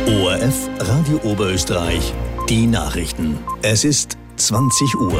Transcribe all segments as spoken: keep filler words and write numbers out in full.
O R F Radio Oberösterreich, die Nachrichten. Es ist zwanzig Uhr.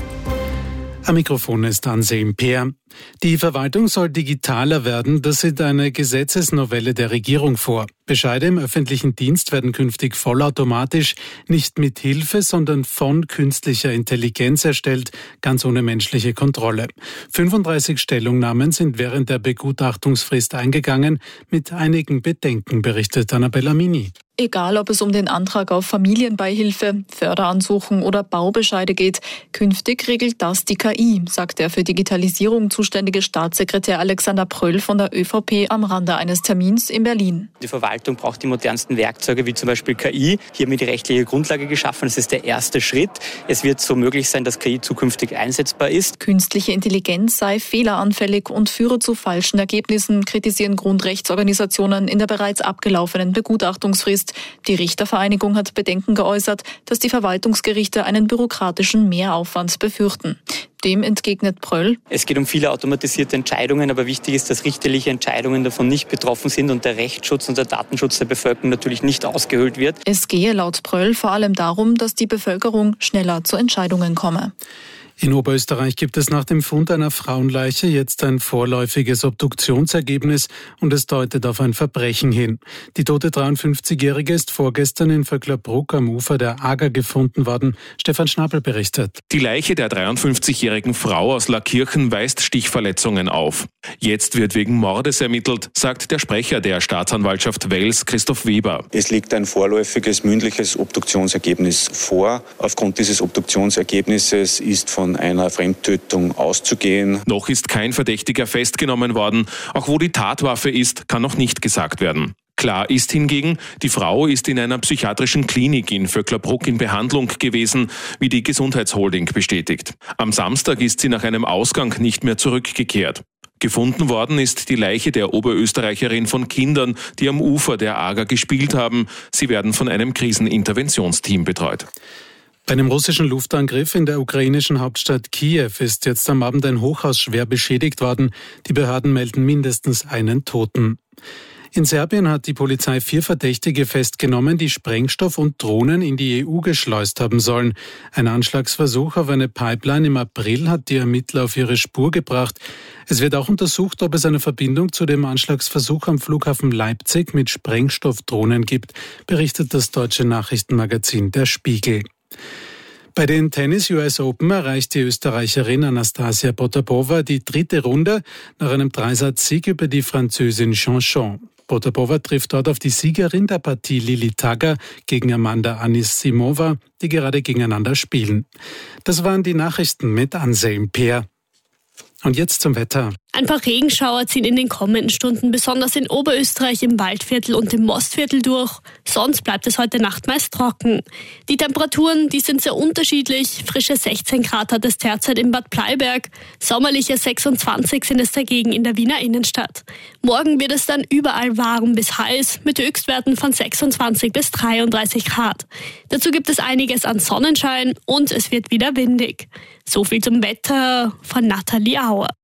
Am Mikrofon ist Anselm Peer. Die Verwaltung soll digitaler werden, das sieht eine Gesetzesnovelle der Regierung vor. Bescheide im öffentlichen Dienst werden künftig vollautomatisch, nicht mit Hilfe, sondern von künstlicher Intelligenz erstellt, ganz ohne menschliche Kontrolle. fünfunddreißig Stellungnahmen sind während der Begutachtungsfrist eingegangen, mit einigen Bedenken, berichtet Annabella Mini. Egal, ob es um den Antrag auf Familienbeihilfe, Förderansuchen oder Baubescheide geht, künftig regelt das die K I, sagt der für Digitalisierung zuständige Staatssekretär Alexander Pröll von der ÖVP am Rande eines Termins in Berlin. Die Verwaltung braucht die modernsten Werkzeuge, wie zum Beispiel K I. Hier haben wir die rechtliche Grundlage geschaffen. Das ist der erste Schritt. Es wird so möglich sein, dass K I zukünftig einsetzbar ist. Künstliche Intelligenz sei fehleranfällig und führe zu falschen Ergebnissen, kritisieren Grundrechtsorganisationen in der bereits abgelaufenen Begutachtungsfrist. Die Richtervereinigung hat Bedenken geäußert, dass die Verwaltungsgerichte einen bürokratischen Mehraufwand befürchten. Dem entgegnet Pröll: Es geht um viele automatisierte Entscheidungen, aber wichtig ist, dass richterliche Entscheidungen davon nicht betroffen sind und der Rechtsschutz und der Datenschutz der Bevölkerung natürlich nicht ausgehöhlt wird. Es gehe laut Pröll vor allem darum, dass die Bevölkerung schneller zu Entscheidungen komme. In Oberösterreich gibt es nach dem Fund einer Frauenleiche jetzt ein vorläufiges Obduktionsergebnis und es deutet auf ein Verbrechen hin. Die tote dreiundfünfzigjährige ist vorgestern in Vöcklerbruck am Ufer der Ager gefunden worden. Stefan Schnabel berichtet. Die Leiche der dreiundfünfzigjährigen Frau aus Lackirchen weist Stichverletzungen auf. Jetzt wird wegen Mordes ermittelt, sagt der Sprecher der Staatsanwaltschaft Wels, Christoph Weber. Es liegt ein vorläufiges mündliches Obduktionsergebnis vor. Aufgrund dieses Obduktionsergebnisses ist von einer Fremdtötung auszugehen. Noch ist kein Verdächtiger festgenommen worden. Auch wo die Tatwaffe ist, kann noch nicht gesagt werden. Klar ist hingegen, die Frau ist in einer psychiatrischen Klinik in Vöcklerbruck in Behandlung gewesen, wie die Gesundheitsholding bestätigt. Am Samstag ist sie nach einem Ausgang nicht mehr zurückgekehrt. Gefunden worden ist die Leiche der Oberösterreicherin von Kindern, die am Ufer der Ager gespielt haben. Sie werden von einem Kriseninterventionsteam betreut. Bei einem russischen Luftangriff in der ukrainischen Hauptstadt Kiew ist jetzt am Abend ein Hochhaus schwer beschädigt worden. Die Behörden melden mindestens einen Toten. In Serbien hat die Polizei vier Verdächtige festgenommen, die Sprengstoff und Drohnen in die E U geschleust haben sollen. Ein Anschlagsversuch auf eine Pipeline im April hat die Ermittler auf ihre Spur gebracht. Es wird auch untersucht, ob es eine Verbindung zu dem Anschlagsversuch am Flughafen Leipzig mit Sprengstoffdrohnen gibt, berichtet das deutsche Nachrichtenmagazin Der Spiegel. Bei den Tennis-U S Open erreicht die Österreicherin Anastasia Potapova die dritte Runde nach einem Dreisatz-Sieg über die Französin Chanchon. Potapova trifft dort auf die Siegerin der Partie Lili Tagger gegen Amanda Anisimova, die gerade gegeneinander spielen. Das waren die Nachrichten mit Anselm Peer. Und jetzt zum Wetter. Ein paar Regenschauer ziehen in den kommenden Stunden besonders in Oberösterreich im Waldviertel und im Mostviertel durch. Sonst bleibt es heute Nacht meist trocken. Die Temperaturen, die sind sehr unterschiedlich. Frische sechzehn Grad hat es derzeit in Bad Bleiberg. Sommerliche sechsundzwanzig sind es dagegen in der Wiener Innenstadt. Morgen wird es dann überall warm bis heiß mit Höchstwerten von sechsundzwanzig bis dreiunddreißig Grad. Dazu gibt es einiges an Sonnenschein und es wird wieder windig. So viel zum Wetter von Nathalie Auer.